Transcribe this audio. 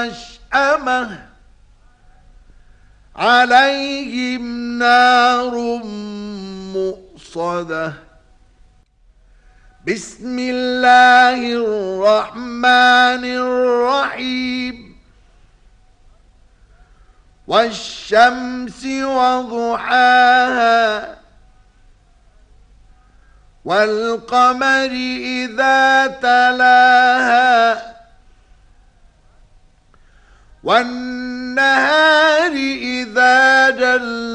مشأمة عليهم نار مؤصدة بسم الله الرحمن الرحيم والشمس وضحاها والقمر إذا تلاها والنهار إذا جلاها